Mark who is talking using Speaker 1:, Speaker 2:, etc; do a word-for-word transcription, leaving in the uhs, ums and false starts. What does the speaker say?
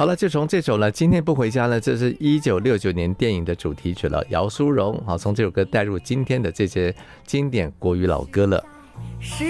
Speaker 1: 好了，就从这首呢，今天不回家了，这是一九六九年电影的主题曲了，姚苏蓉。好，从这首歌带入今天的这些经典国语老歌了。